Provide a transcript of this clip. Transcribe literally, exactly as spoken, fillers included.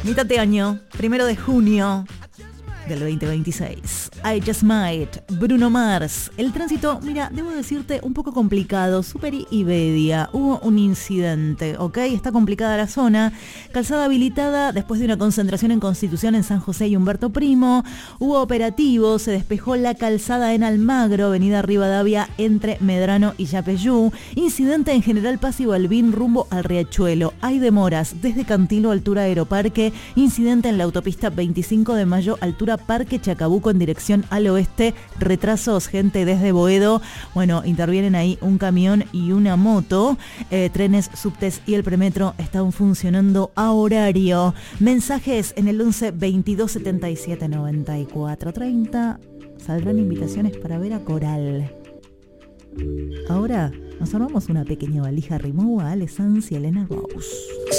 Mitad de año, primero de junio del veinte veintiséis. I Just Might, Bruno Mars. El tránsito, mira, debo decirte, un poco complicado. Super y Bedia. Hubo un incidente, ¿ok? Está complicada la zona. Calzada habilitada después de una concentración en Constitución en San José y Humberto Primo. Hubo operativo, se despejó la calzada en Almagro, avenida Rivadavia, entre Medrano y Yapeyú. Incidente en General Paz y Balbín, rumbo al Riachuelo. Hay demoras desde Cantilo, altura Aeroparque. Incidente en la autopista veinticinco de mayo, altura Parque Chacabuco en dirección al oeste. Retrasos, gente, desde Boedo. Bueno, intervienen ahí un camión y una moto. Eh, trenes, subtes y el premetro están funcionando a horario. Mensajes en el once veintidós setenta y siete noventa y cuatro treinta. Saldrán invitaciones para ver a Coral. Ahora nos armamos una pequeña valija Rimowa, Ale Sanz y Elena Rose.